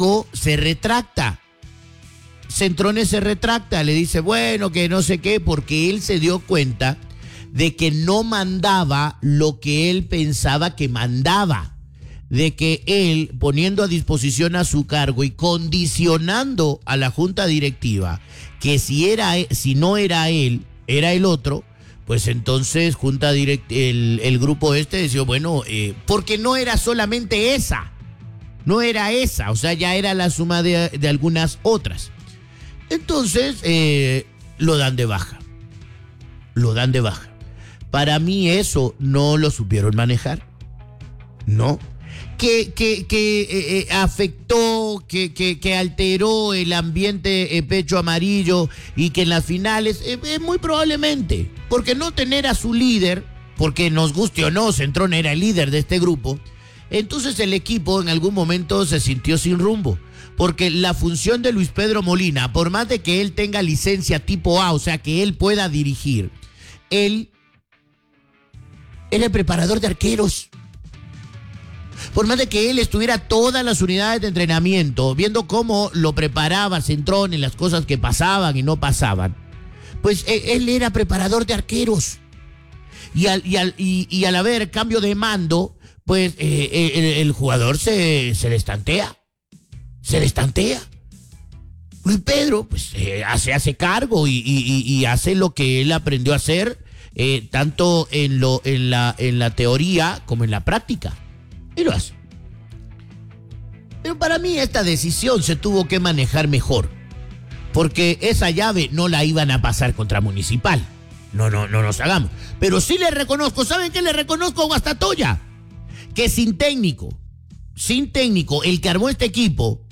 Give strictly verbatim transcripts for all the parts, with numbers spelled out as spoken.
luego se retracta. Centrone se retracta, le dice, bueno, que no sé qué, porque él se dio cuenta de que no mandaba lo que él pensaba que mandaba, de que él, poniendo a disposición a su cargo y condicionando a la junta directiva, que si, era, si no era él, era el otro, pues entonces junta direct, el, el grupo este decía, bueno, eh, porque no era solamente esa, no era esa, o sea, ya era la suma de, de algunas otras. Entonces, eh, lo dan de baja, lo dan de baja. Para mí eso no lo supieron manejar, ¿no? Que, que, que eh, eh, afectó, que, que, que alteró el ambiente eh, pecho amarillo y que en las finales, eh, eh, muy probablemente, porque no tener a su líder, porque nos guste o no, Centrone era el líder de este grupo, entonces el equipo en algún momento se sintió sin rumbo. Porque la función de Luis Pedro Molina, por más de que él tenga licencia tipo A, o sea, que él pueda dirigir, él era el preparador de arqueros. Por más de que él estuviera todas las unidades de entrenamiento, viendo cómo lo preparaba Centrone, las cosas que pasaban y no pasaban, pues él era preparador de arqueros. Y al, y al, y, y al haber cambio de mando, pues eh, el, el jugador se, se destantea. Se destantea. Luis Pedro, pues, eh, se hace cargo y, y, y hace lo que él aprendió a hacer, eh, tanto en, lo, en, la, en la teoría como en la práctica. Y lo hace. Pero para mí esta decisión se tuvo que manejar mejor, porque esa llave no la iban a pasar contra Municipal. No, no, no nos hagamos. Pero sí le reconozco, ¿saben qué le reconozco a Guastatoya? Que sin técnico, sin técnico, el que armó este equipo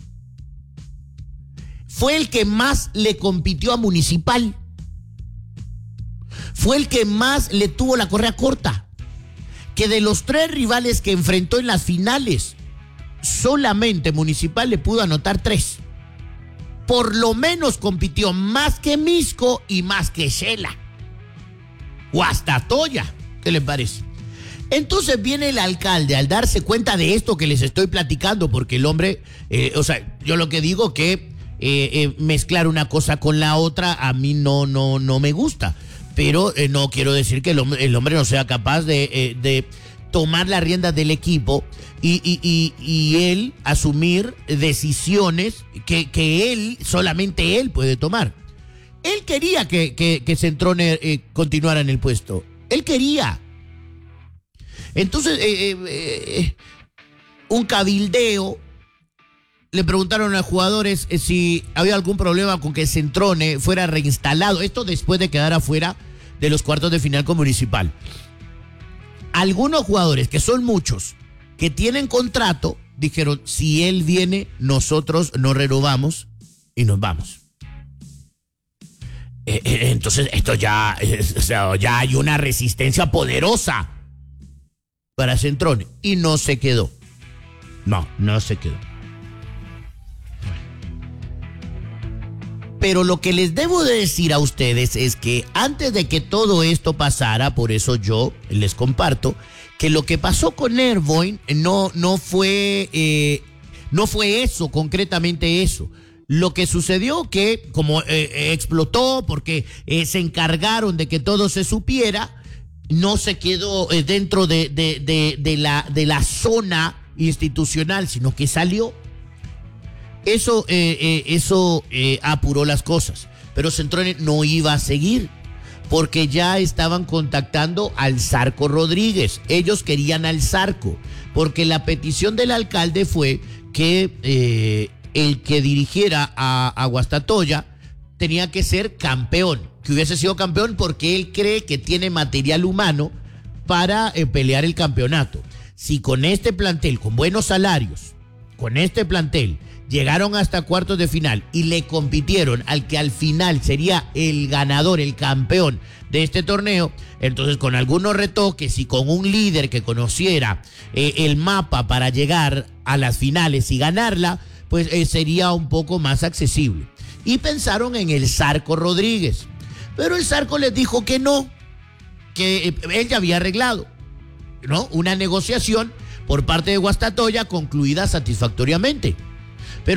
fue el que más le compitió a Municipal. Fue el que más le tuvo la correa corta. Que de los tres rivales que enfrentó en las finales, solamente Municipal le pudo anotar tres. Por lo menos compitió más que Misco y más que Shela. Guastatoya, ¿qué le parece? Entonces viene el alcalde al darse cuenta de esto que les estoy platicando, porque el hombre, eh, o sea, yo lo que digo que eh, eh, mezclar una cosa con la otra a mí no, no, no me gusta, pero eh, no quiero decir que el hombre, el hombre no sea capaz de, eh, de tomar las riendas del equipo y, y, y, y él asumir decisiones que, que él, solamente él puede tomar. Él quería que, que, que Centrone eh, continuara en el puesto, él quería. Entonces, eh, eh, eh, un cabildeo, le preguntaron a los jugadores eh, si había algún problema con que Centrone fuera reinstalado. Esto después de quedar afuera de los cuartos de final con Municipal. Algunos jugadores, que son muchos, que tienen contrato, dijeron, si él viene, nosotros nos renovamos y nos vamos. Eh, eh, entonces, esto ya, eh, o sea, ya hay una resistencia poderosa para Centrone, y no se quedó. No, no se quedó. Pero lo que les debo de decir a ustedes es que antes de que todo esto pasara, por eso yo les comparto, que lo que pasó con Airborne no, no fue, eh, no fue eso, concretamente eso. Lo que sucedió que, como eh, explotó, porque eh, se encargaron de que todo se supiera, no se quedó eh, dentro de, de, de, de, la, de la zona institucional, sino que salió. Eso, eh, eh, eso eh, apuró las cosas, pero Centrone no iba a seguir, porque ya estaban contactando al Zarco Rodríguez. Ellos querían al Zarco, porque la petición del alcalde fue que eh, el que dirigiera a, a Guastatoya tenía que ser campeón, que hubiese sido campeón porque él cree que tiene material humano para eh, pelear el campeonato. Si con este plantel, con buenos salarios, con este plantel, llegaron hasta cuartos de final y le compitieron al que al final sería el ganador, el campeón de este torneo, entonces con algunos retoques y con un líder que conociera eh, el mapa para llegar a las finales y ganarla, pues eh, sería un poco más accesible. Y pensaron en el Zarco Rodríguez, pero el Zarco les dijo que no, que eh, él ya había arreglado, ¿no?, una negociación por parte de Guastatoya concluida satisfactoriamente.